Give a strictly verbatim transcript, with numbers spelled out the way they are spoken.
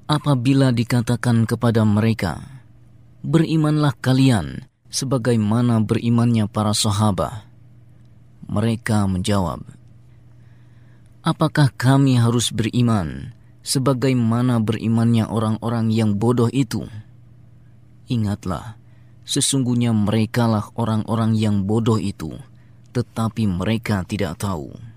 Apabila dikatakan kepada mereka, "Berimanlah kalian sebagaimana berimannya para sahabat," mereka menjawab, "Apakah kami harus beriman sebagaimana berimannya orang-orang yang bodoh itu?" Ingatlah, sesungguhnya merekalah orang-orang yang bodoh itu, tetapi mereka tidak tahu.